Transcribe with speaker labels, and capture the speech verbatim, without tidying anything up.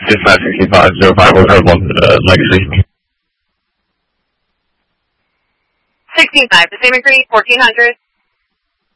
Speaker 1: Dispatch sixty-five zero five, Hotel one, uh, Legacy.
Speaker 2: sixteen five, the same agree, fourteen hundred.